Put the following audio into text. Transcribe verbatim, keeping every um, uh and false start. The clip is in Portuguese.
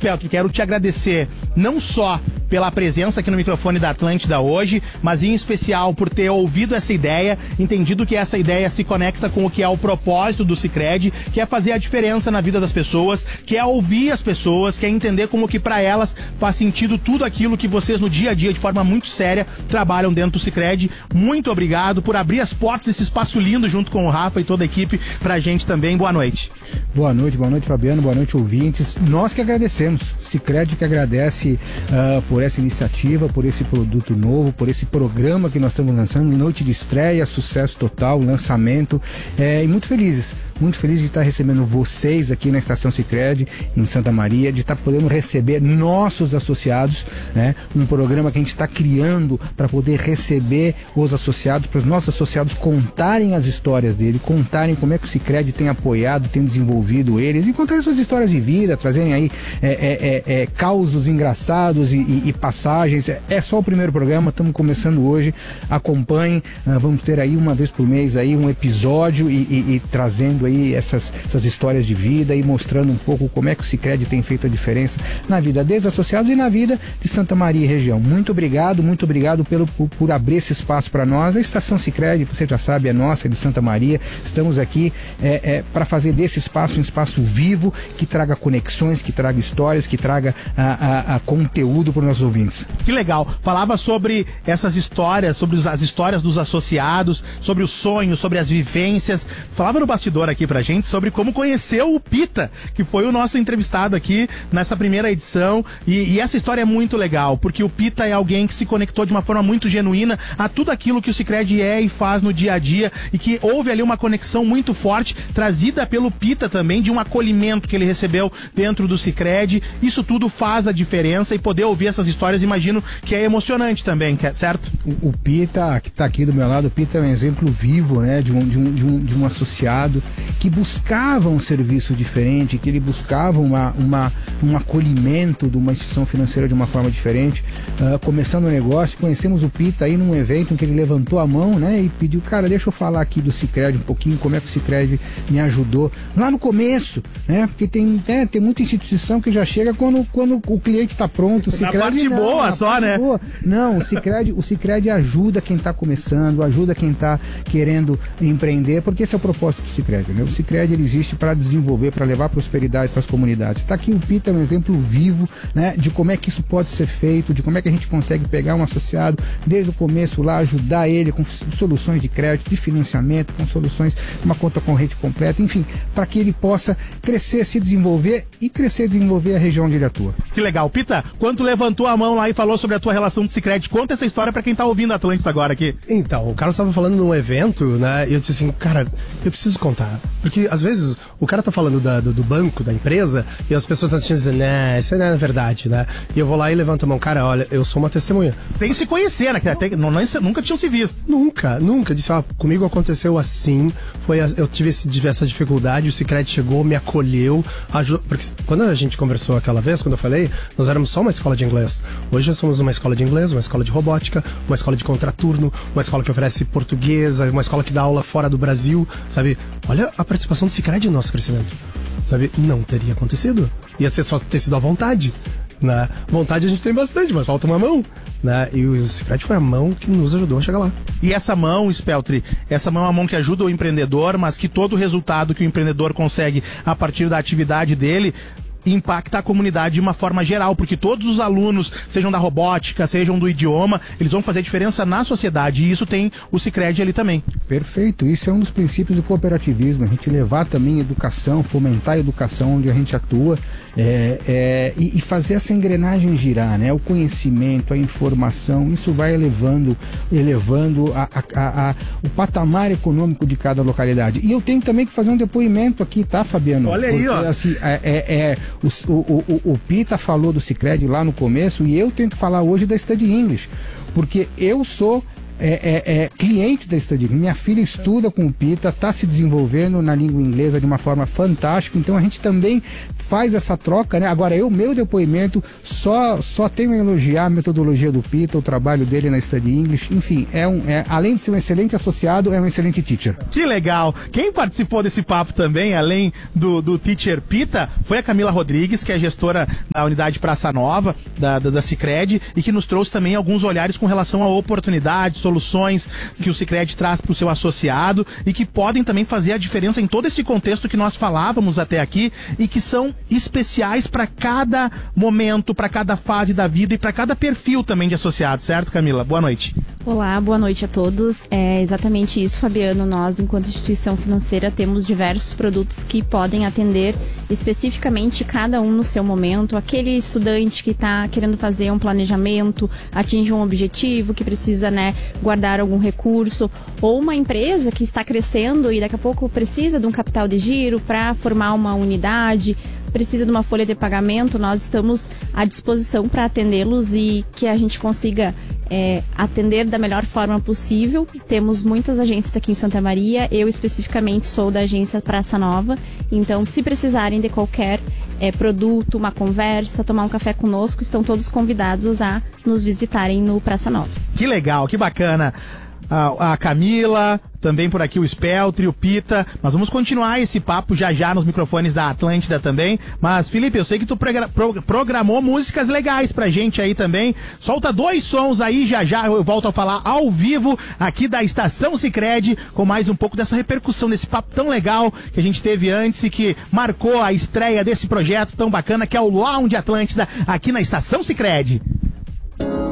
Speltri, quero te agradecer não só pela presença aqui no microfone da Atlântida hoje, mas em especial por ter ouvido essa ideia, entendido que essa ideia se conecta com o que é o propósito do Sicredi, que é fazer a diferença na vida das pessoas, que é ouvir as pessoas, que é entender como que para elas faz sentido tudo aquilo que vocês no dia a dia, de forma muito séria, trabalham dentro do Sicredi. Muito obrigado por abrir as portas desse espaço lindo junto com o Rafa e toda a equipe pra gente também. Boa noite. Boa noite, boa noite, Fabiano, boa noite, ouvintes. Nós que agradecemos, Sicredi que agradece uh, por essa iniciativa, por esse produto novo, por esse programa que nós estamos lançando, noite de estreia, sucesso total, lançamento, é, e muito felizes. Muito feliz de estar recebendo vocês aqui na Estação Sicredi, em Santa Maria, de estar podendo receber nossos associados, né? Um programa que a gente está criando para poder receber os associados, para os nossos associados contarem as histórias dele, contarem como é que o Sicredi tem apoiado, tem desenvolvido eles, e contarem suas histórias de vida, trazerem aí é, é, é, é, causos engraçados e, e, e passagens. É, é só o primeiro programa, estamos começando hoje. Acompanhem, uh, vamos ter aí uma vez por mês aí um episódio e, e, e trazendo aí essas, essas histórias de vida e mostrando um pouco como é que o Sicredi tem feito a diferença na vida dos associados e na vida de Santa Maria e região. Muito obrigado, muito obrigado pelo, por, por abrir esse espaço para nós. A Estação Sicredi, você já sabe, é nossa, é de Santa Maria. Estamos aqui é, é, para fazer desse espaço um espaço vivo, que traga conexões, que traga histórias, que traga a, a, a conteúdo para os nossos ouvintes. Que legal. Falava sobre essas histórias, sobre as histórias dos associados, sobre os sonhos, sobre as vivências. Falava no bastidor aqui pra gente sobre como conheceu o Pita, que foi o nosso entrevistado aqui nessa primeira edição, e, e essa história é muito legal, porque o Pita é alguém que se conectou de uma forma muito genuína a tudo aquilo que o Sicredi é e faz no dia a dia, e que houve ali uma conexão muito forte, trazida pelo Pita também, de um acolhimento que ele recebeu dentro do Sicredi. Isso tudo faz a diferença, e poder ouvir essas histórias, imagino que é emocionante também, certo? O, o Pita, que tá aqui do meu lado, o Pita é um exemplo vivo, né, de um, de um, de um, de um associado que buscava um serviço diferente, que ele buscava uma, uma, um acolhimento de uma instituição financeira de uma forma diferente. Uh, começando o negócio, conhecemos o Pita aí num evento em que ele levantou a mão, né, e pediu, cara, deixa eu falar aqui do Sicredi um pouquinho, como é que o Sicredi me ajudou lá no começo, né, porque tem, é, tem muita instituição que já chega quando, quando o cliente está pronto. O Sicredi, na parte não, boa na só, parte né? Boa. Não, o Sicredi, o Sicredi ajuda quem está começando, ajuda quem está querendo empreender, porque esse é o propósito do Sicredi, né? O Sicredi ele existe para desenvolver, para levar prosperidade para as comunidades. Está aqui o Pita, um exemplo vivo, né, de como é que isso pode ser feito, de como é que a gente consegue pegar um associado desde o começo lá, ajudar ele com soluções de crédito, de financiamento, com soluções, uma conta corrente completa, enfim, para que ele possa crescer, se desenvolver e crescer e desenvolver a região onde ele atua. Que legal. Pita, quando tu levantou a mão lá e falou sobre a tua relação com o Sicredi, conta essa história para quem tá ouvindo a Atlântida agora aqui. Então, o cara estava falando num evento, né, e eu disse assim, cara, eu preciso contar, porque às vezes o cara tá falando da, do, do banco, da empresa, e as pessoas estão assistindo dizendo, né, isso não é verdade, né? E eu vou lá e levanto a mão, cara, olha, eu sou uma testemunha. Sem se conhecer, né? Que até, não, não, nunca tinham se visto. Nunca, nunca. Disse, ó, comigo aconteceu assim, foi, eu tive, esse, tive essa dificuldade, o Sicredi chegou, me acolheu, ajudou, porque quando a gente conversou aquela vez, quando eu falei, nós éramos só uma escola de inglês. Hoje nós somos uma escola de inglês, uma escola de robótica, uma escola de contraturno, uma escola que oferece portuguesa, uma escola que dá aula fora do Brasil, sabe? Olha a participação do Sicredi no nosso crescimento, sabe? Não teria acontecido. Ia ser só ter sido à vontade, né? Vontade a gente tem bastante, mas falta uma mão, né? E o Sicredi foi a mão que nos ajudou a chegar lá. E essa mão, Speltri, essa mão é uma mão que ajuda o empreendedor, mas que todo o resultado que o empreendedor consegue a partir da atividade dele impacta a comunidade de uma forma geral, porque todos os alunos, sejam da robótica, sejam do idioma, eles vão fazer diferença na sociedade, e isso tem o Sicredi ali também. Perfeito, isso é um dos princípios do cooperativismo, a gente levar também educação, fomentar a educação onde a gente atua, é, é, e, e fazer essa engrenagem girar, né? O conhecimento, a informação, isso vai elevando, elevando a, a, a, o patamar econômico de cada localidade. E eu tenho também que fazer um depoimento aqui, tá, Fabiano? Olha aí, porque, ó. Assim, é, é, é O, o, o, o Pita falou do Sicredi lá no começo, e eu tenho que falar hoje da Study English, porque eu sou é, é, é cliente da Study English. Minha filha estuda com o Pita, está se desenvolvendo na língua inglesa de uma forma fantástica, então a gente também faz essa troca, né? Agora, eu, meu depoimento, só, só tenho a elogiar a metodologia do Pita, o trabalho dele na Study English, enfim, é um, é, além de ser um excelente associado, é um excelente teacher. Que legal! Quem participou desse papo também, além do, do teacher Pita, foi a Camila Rodrigues, que é gestora da unidade Praça Nova, da, da, da Sicredi, e que nos trouxe também alguns olhares com relação a oportunidades, soluções que o Sicredi traz para o seu associado e que podem também fazer a diferença em todo esse contexto que nós falávamos até aqui e que são especiais para cada momento, para cada fase da vida e para cada perfil também de associado, certo, Camila? Boa noite. Olá, boa noite a todos. É exatamente isso, Fabiano. Nós, enquanto instituição financeira, temos diversos produtos que podem atender especificamente cada um no seu momento. Aquele estudante que está querendo fazer um planejamento, atingir um objetivo, que precisa, né, guardar algum recurso, ou uma empresa que está crescendo e daqui a pouco precisa de um capital de giro para formar uma unidade, precisa de uma folha de pagamento. Nós estamos à disposição para atendê-los e que a gente consiga é, atender da melhor forma possível. Temos muitas agências aqui em Santa Maria, eu especificamente sou da agência Praça Nova, então se precisarem de qualquer é, produto, uma conversa, tomar um café conosco, estão todos convidados a nos visitarem no Praça Nova. Que legal, que bacana. A, a Camila, também por aqui o Speltri, o Pita. Nós vamos continuar esse papo já já nos microfones da Atlântida também. Mas, Felipe, eu sei que tu progra- pro- programou músicas legais pra gente aí também. Solta dois sons aí, já já eu volto a falar ao vivo aqui da Estação Sicredi, com mais um pouco dessa repercussão, desse papo tão legal que a gente teve antes e que marcou a estreia desse projeto tão bacana que é o Lounge Atlântida aqui na Estação Sicredi.